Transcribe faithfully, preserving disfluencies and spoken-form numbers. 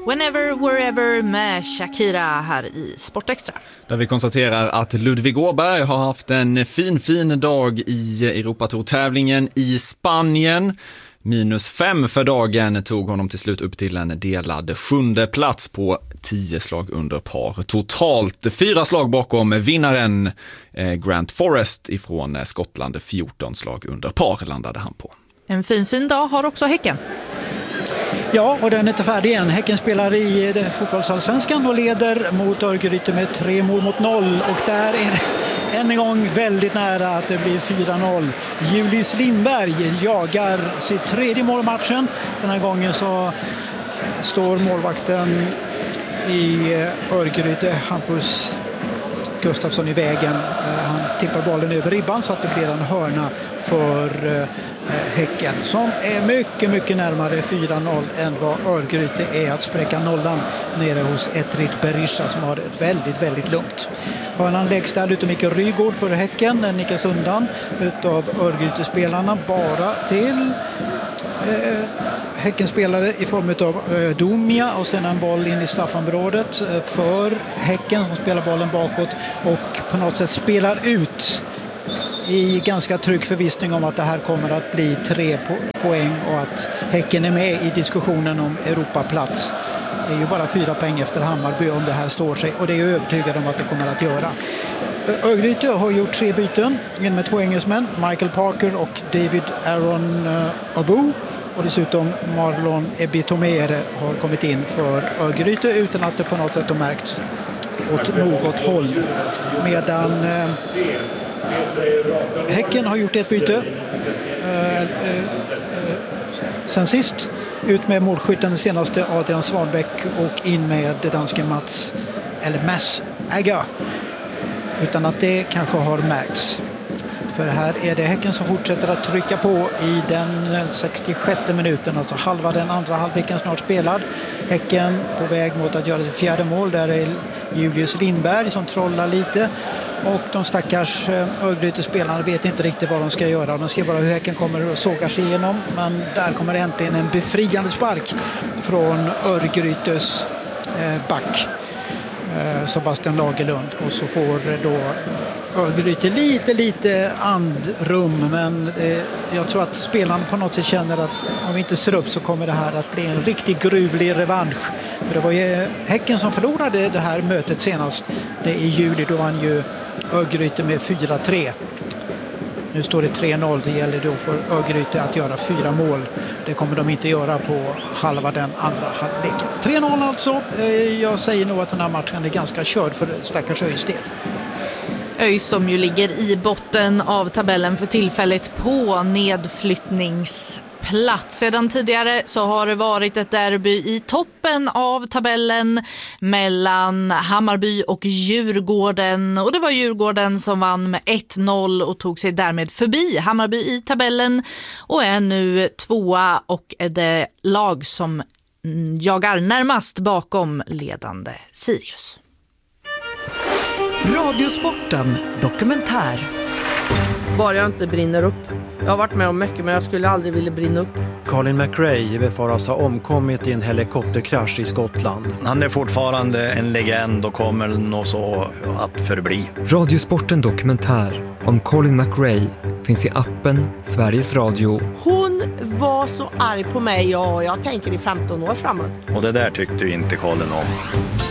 Whenever, wherever med Shakira här i Sportextra. Där vi konstaterar att Ludvig Åberg har haft en fin, fin dag i Europatour-tävlingen i Spanien. Minus fem för dagen tog honom till slut upp till en delad sjunde plats på tio slag under par. Totalt fyra slag bakom vinnaren eh, Grant Forrest ifrån Skottland. fjorton slag under par landade han på. En fin, fin dag har också Häcken. Ja, och den är inte färdig än. Häcken spelar i fotbollsallsvenskan och leder mot Örgryte med tre mål mot noll. Och där är det än en gång väldigt nära att det blir fyra noll. Julius Lindberg jagar sitt tredje mål i matchen. Den här gången så står målvakten i Örgryte, Hampus Gustafsson, i vägen. Han tippar bollen över ribban så att det blir en hörna för Häcken, som är mycket, mycket närmare fyra noll än vad Örgryte är att spräcka nollan nere hos Etrit Berisha, som har det väldigt, väldigt lugnt. Hörnan läggs där utav Mikael Rygaard för Häcken, den nickas undan utav Örgryte-spelarna bara till eh, Häcken-spelare i form av eh, Domia, och sen en boll in i straffområdet eh, för Häcken, som spelar bollen bakåt och på något sätt spelar ut i ganska trygg förvissning om att det här kommer att bli tre po- poäng och att Häcken är med i diskussionen om Europaplats. Det är ju bara fyra poäng efter Hammarby om det här står sig, och det är jag övertygad om att det kommer att göra. Örgryte har gjort tre byten in med två engelsmän, Michael Parker och David Aaron uh, Abu, och dessutom Marlon Ebitomere har kommit in för Örgryte utan att det på något sätt har märkts åt något håll. Medan uh, Häcken har gjort ett byte uh, uh, uh, sen sist, ut med målskytten den senaste Adrian Svanbäck och in med det danske Mats eller Mads Agger, utan att det kanske har märkts. För här är det Häcken som fortsätter att trycka på i den sextiosjätte minuten, alltså halva den andra halvleken snart spelad. Häcken på väg mot att göra det fjärde mål. Där är Julius Lindberg som trollar lite, och de stackars Örgryte-spelarna vet inte riktigt vad de ska göra. De ser bara hur Häcken kommer och sågar sig igenom, men där kommer äntligen en befriande spark från Örgrytes back Sebastian Lagerlund, och så får då Örgryte lite lite andrum, men det, jag tror att spelarna på något sätt känner att om vi inte ser upp så kommer det här att bli en riktigt gruvlig revansch. För det var ju Häcken som förlorade det här mötet senast, det i juli, då vann ju Örgryte med fyra tre. Nu står det tre noll, det gäller då för Örgryte att göra fyra mål. Det kommer de inte göra på halva den andra halvleken. tre noll alltså. Jag säger nog att den här matchen är ganska körd för stackars ÖIS del. ÖIS som ju ligger i botten av tabellen för tillfället på nedflyttningsplats. Sedan tidigare så har det varit ett derby i toppen av tabellen mellan Hammarby och Djurgården. Och det var Djurgården som vann med ett noll och tog sig därmed förbi Hammarby i tabellen och är nu tvåa och är det lag som jagar närmast bakom ledande Sirius. Radiosporten dokumentär. Bara jag inte brinner upp. Jag har varit med om mycket, men jag skulle aldrig vilja brinna upp. Colin McRae befaras ha omkommit i en helikopterkrasch i Skottland. Han är fortfarande en legend och kommer nog så att förbli. Radiosporten dokumentär om Colin McRae finns i appen Sveriges Radio. Hon var så arg på mig, och jag tänker i femton år framåt. Och det där tyckte ju inte Colin om.